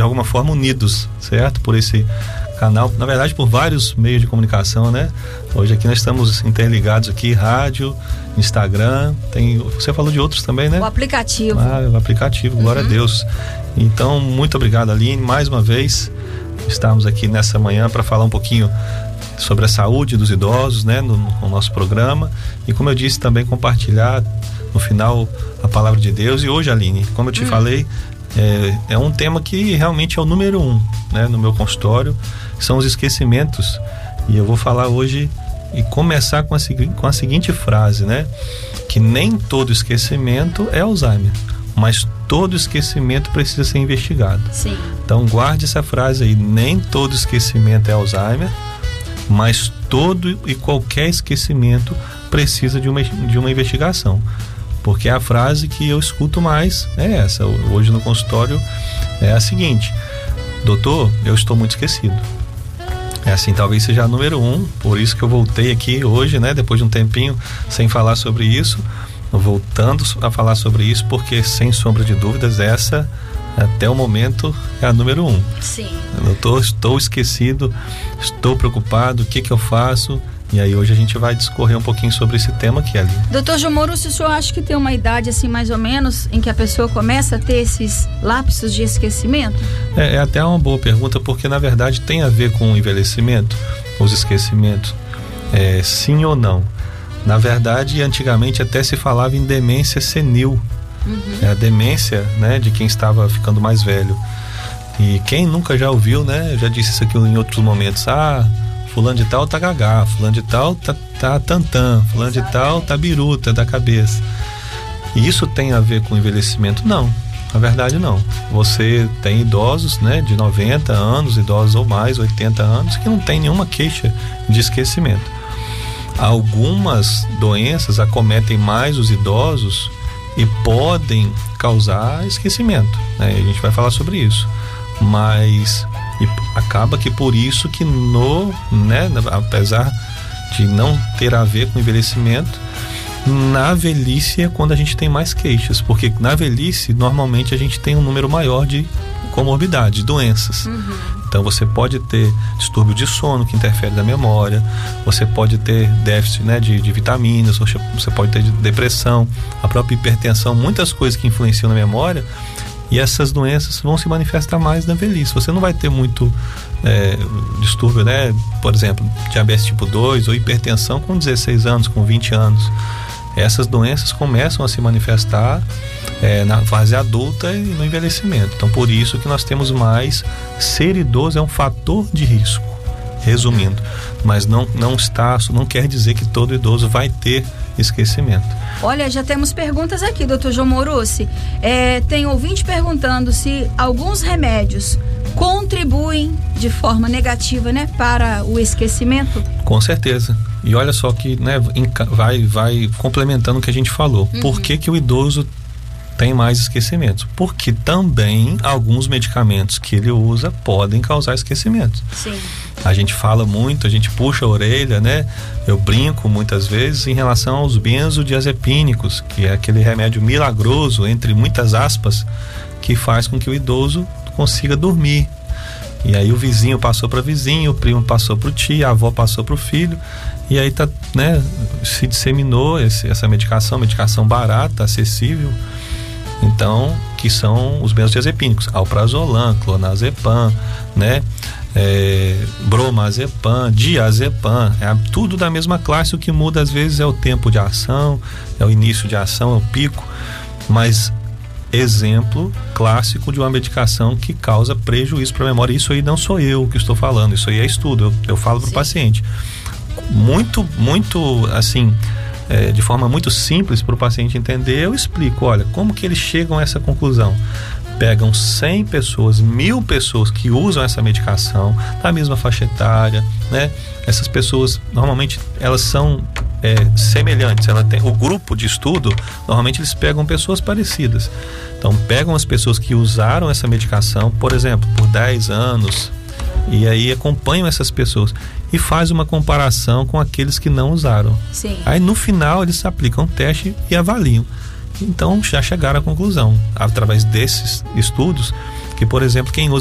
de alguma forma unidos, certo? Por esse canal, na verdade por vários meios de comunicação, né? Hoje aqui nós estamos interligados aqui, rádio, Instagram, você falou de outros também, né? O aplicativo. O aplicativo, glória a Deus. Então, muito obrigado, Aline, mais uma vez estamos aqui nessa manhã para falar um pouquinho sobre a saúde dos idosos, né? No nosso programa, e como eu disse, também compartilhar no final a palavra de Deus. E hoje, Aline, como eu te falei, é um tema que realmente é o número 1, né, no meu consultório, são os esquecimentos. E eu vou falar hoje e começar com a seguinte frase, né, que nem todo esquecimento é Alzheimer, mas todo esquecimento precisa ser investigado. Sim. Então guarde essa frase aí, nem todo esquecimento é Alzheimer, mas todo e qualquer esquecimento precisa de uma investigação. Porque a frase que eu escuto mais é essa, hoje no consultório, é a seguinte: doutor, eu estou muito esquecido. É assim, talvez seja a número 1, por isso que eu voltei aqui hoje, né, depois de um tempinho sem falar sobre isso, voltando a falar sobre isso, porque sem sombra de dúvidas essa, até o momento, é a número 1. Sim. Doutor, estou esquecido, estou preocupado, o que eu faço? E aí hoje a gente vai discorrer um pouquinho sobre esse tema aqui, ali. Doutor João Morucci, o senhor acha que tem uma idade assim mais ou menos em que a pessoa começa a ter esses lapsos de esquecimento? É até uma boa pergunta, porque na verdade tem a ver com o envelhecimento, os esquecimentos, sim ou não. Na verdade, antigamente até se falava em demência senil, é a demência, né, de quem estava ficando mais velho. E quem nunca já ouviu, né, eu já disse isso aqui em outros momentos, fulano de tal tá gagá, fulano de tal tá tantã, fulano de tal tá biruta da cabeça. E isso tem a ver com envelhecimento? Não, na verdade não. Você tem idosos, né, de 90 anos, idosos ou mais, 80 anos, que não tem nenhuma queixa de esquecimento. Algumas doenças acometem mais os idosos e podem causar esquecimento, né? A gente vai falar sobre isso, mas acaba que por isso que apesar de não ter a ver com envelhecimento, na velhice é quando a gente tem mais queixas, porque na velhice normalmente a gente tem um número maior de comorbidades, doenças. Então você pode ter distúrbio de sono que interfere na memória, você pode ter déficit, né, de vitaminas, você pode ter depressão, a própria hipertensão, muitas coisas que influenciam na memória. E essas doenças vão se manifestar mais na velhice. Você não vai ter muito distúrbio, né? Por exemplo, diabetes tipo 2 ou hipertensão com 16 anos, com 20 anos. Essas doenças começam a se manifestar na fase adulta e no envelhecimento. Então, por isso que nós temos mais. Ser idoso é um fator de risco, resumindo. Mas não quer dizer que todo idoso vai ter esquecimento. Olha, já temos perguntas aqui, doutor João Morucci. Tem ouvinte perguntando se alguns remédios contribuem de forma negativa, né, para o esquecimento. Com certeza. E olha só que, né, vai complementando o que a gente falou. Por que o idoso tem mais esquecimentos? Porque também alguns medicamentos que ele usa podem causar esquecimentos. Sim. A gente fala muito, a gente puxa a orelha, né? Eu brinco muitas vezes em relação aos benzodiazepínicos, que é aquele remédio milagroso, entre muitas aspas, que faz com que o idoso consiga dormir. E aí o vizinho passou para vizinho, o primo passou para o tio, a avó passou para o filho, e aí se disseminou essa medicação barata, acessível. Então, que são os benzodiazepínicos, alprazolam, clonazepam, né? Bromazepam, diazepam, tudo da mesma classe. O que muda às vezes é o tempo de ação, é o início de ação, é o pico, mas exemplo clássico de uma medicação que causa prejuízo para a memória. Isso aí não sou eu que estou falando, isso aí é estudo, eu falo para o paciente muito assim, de forma muito simples para o paciente entender. Eu explico, olha, como que eles chegam a essa conclusão. Pegam 100 pessoas, 1000 pessoas que usam essa medicação na mesma faixa etária, né? Essas pessoas, normalmente, elas são semelhantes. O grupo de estudo, normalmente eles pegam pessoas parecidas. Então, pegam as pessoas que usaram essa medicação, por exemplo, por 10 anos, e aí acompanham essas pessoas e faz uma comparação com aqueles que não usaram. Sim. Aí, no final, eles aplicam um teste e avaliam. Então já chegaram à conclusão, através desses estudos, que, por exemplo, quem usa